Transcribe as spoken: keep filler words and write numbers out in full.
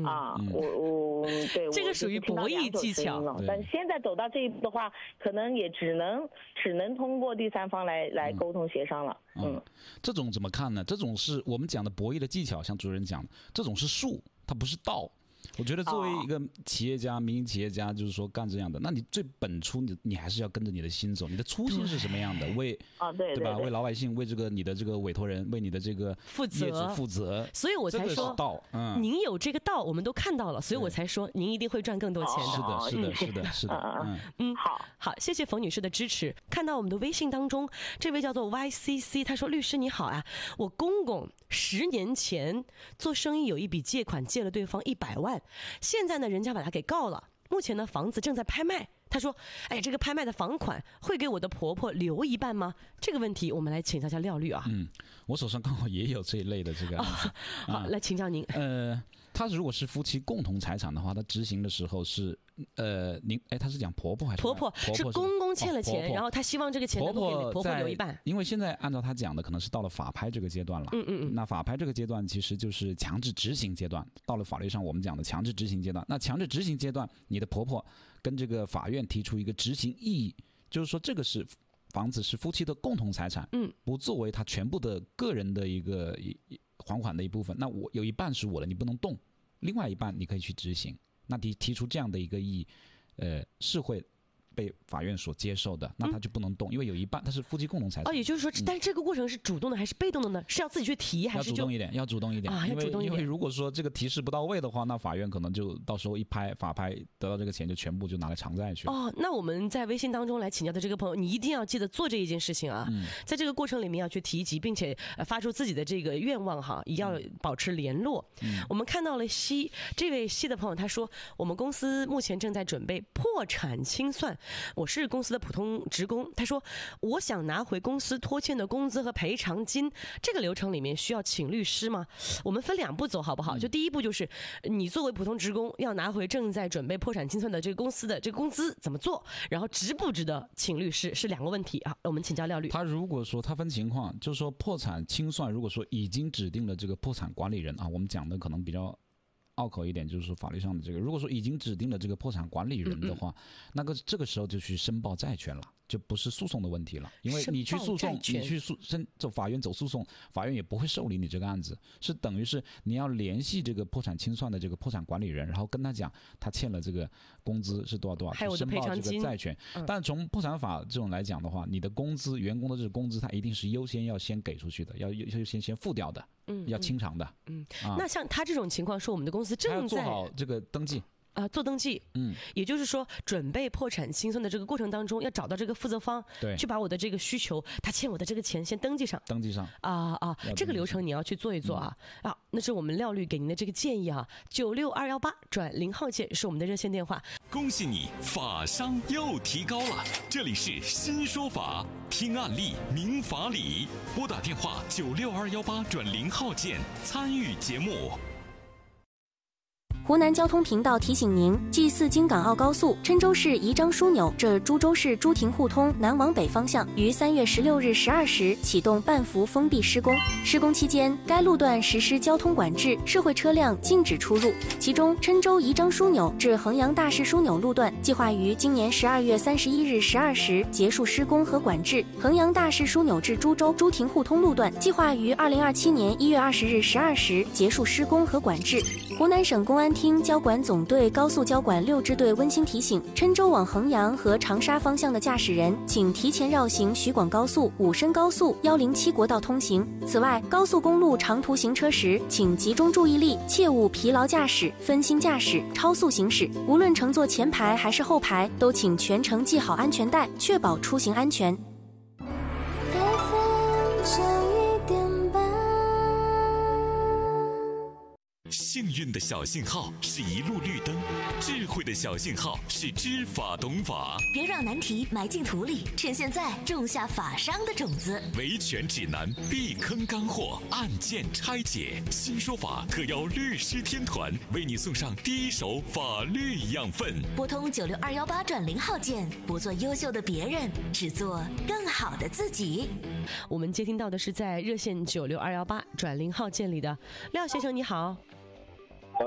嗯、 啊，嗯、我我对这个属于博弈技巧了。但是现在走到这一步的话，可能也只能只能通过第三方来来沟通协商了。嗯， 嗯这种怎么看呢？这种是我们讲的博弈的技巧，像主任讲的，这种是术，它不是道。我觉得作为一个企业家、民营企业家，就是说干这样的，那你最本初你你还是要跟着你的心走，你的初心是什么样的？为啊对对吧？为老百姓，为这个你的这个委托人，为你的这个业主负责。 所以我才说道，嗯， 您有这个道，我们都看到了，所以我才说您一定会赚更多钱的。是的，是的，是的，是的。 嗯嗯，好， 好，谢谢冯女士的支持。看到我们的微信当中，这位叫做 Y C C， 他说：“律师你好啊，我公公十年前做生意有一笔借款借了对方一百万，现在呢人家把他给告了，目前呢房子正在拍卖。他说：哎，这个拍卖的房款会给我的婆婆留一半吗？这个问题我们来请教一下廖律啊。 嗯，我手上刚好也有这一类的这个案子。 哦、好、啊，来请教您。 呃，他如果是夫妻共同财产的话，他执行的时候是呃，您哎，他是讲婆婆还是婆婆？ 婆婆是公公欠了钱， 哦、婆婆然后他希望这个钱能够给婆婆留一半。 因为现在按照他讲的，可能是到了法拍这个阶段了。 嗯嗯嗯。 那法拍这个阶段其实就是强制执行阶段，到了法律上我们讲的强制执行阶段。那强制执行阶段，你的婆婆跟这个法院提出一个执行异议，就是说这个是房子是夫妻的共同财产， 嗯， 不作为他全部的个人的一个还款的一部分。那我有一半是我的，你不能动，另外一半你可以去执行。那提提出这样的一个异议，呃，是会被法院所接受的，那他就不能动，嗯、因为有一半他是夫妻共同财产。 哦，也就是说，嗯、但是这个过程是主动的还是被动的呢？是要自己去提还是要主动一点？要主动一点啊，要主动一点。 因为因为如果说这个提示不到位的话，那法院可能就到时候一拍法拍得到这个钱就全部就拿来偿债去了。 哦，那我们在微信当中来请教的这个朋友，你一定要记得做这一件事情啊， 嗯、 在这个过程里面要去提及，并且发出自己的这个愿望哈，也要保持联络。 嗯、 我们看到了西这位西的朋友，他说我们公司目前正在准备破产清算，我是公司的普通职工，他说我想拿回公司拖欠的工资和赔偿金，这个流程里面需要请律师吗？我们分两步走好不好？就第一步就是你作为普通职工要拿回正在准备破产清算的这个公司的这个工资怎么做，然后值不值得请律师是两个问题啊。我们请教廖律。 他如果说他分情况，就是说破产清算，如果说已经指定了这个破产管理人啊，我们讲的可能比较拗口一点，就是说法律上的这个，如果说已经指定了这个破产管理人的话，嗯嗯那个这个时候就去申报债权了，就不是诉讼的问题了，因为你去诉讼，你去诉申走法院走诉讼，法院也不会受理你这个案子，是等于是你要联系这个破产清算的这个破产管理人，然后跟他讲他欠了这个工资是多少多少， 还有我的赔偿金， 申报这个债权。嗯、但从破产法这种来讲的话，你的工资，员工的这个工资，他一定是优先要先给出去的，要优先先付掉的。 嗯， 要清偿的。 嗯，啊、那像他这种情况，是我们的公司正在做好这个登记。 啊，做登记， 嗯， 也就是说，准备破产清算的这个过程当中，要找到这个负责方， 对， 去把我的这个需求，他欠我的这个钱先登记上， 登记上， 啊啊，这个流程你要去做一做啊、嗯、啊，那是我们廖律给您的这个建议啊，九六二幺八转零号键是我们的热线电话。 恭喜你，法商又提高了，这里是新说法，听案例明法理，拨打电话九六二幺八转零号键参与节目。 湖南交通频道提醒您：继四京港澳高速郴州市宜章枢纽至株洲市朱亭互通南往北方向于三月十六日十二时启动半幅封闭施工。施工期间，该路段实施交通管制，社会车辆禁止出入。其中，郴州宜章枢纽至衡阳大市枢纽路段计划于今年十二月三十一日十二时结束施工和管制；衡阳大市枢纽至株洲朱亭互通路段计划于二零二七年一月二十日十二时结束施工和管制。湖南省公安厅交管总队高速交管六支队温馨提醒：郴州往衡阳和长沙方向的驾驶人，请提前绕行徐广高速、武深高速、一零七国道通行。此外，高速公路长途行车时，请集中注意力，切勿疲劳驾驶、分心驾驶、超速行驶。无论乘坐前排还是后排，都请全程系好安全带，确保出行安全。 幸运的小信号是一路绿灯，智慧的小信号是知法懂法。 别让难题埋进土里，趁现在种下法商的种子。 维权指南，避坑干货，案件拆解。新说法特邀律师天团为你送上第一手法律养分。 拨通九六二幺八转零号键，不做优秀的别人，只做更好的自己。 我们接听到的是在热线九六二幺八转零号键里的廖先生，你好。